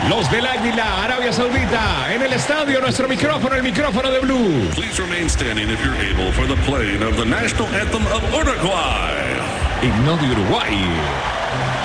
Los del Águila, Arabia Saudita, en el estadio, nuestro micrófono, el micrófono de Blue. Please remain standing if you're able for the playing of the national anthem of Uruguay. Himno de Uruguay.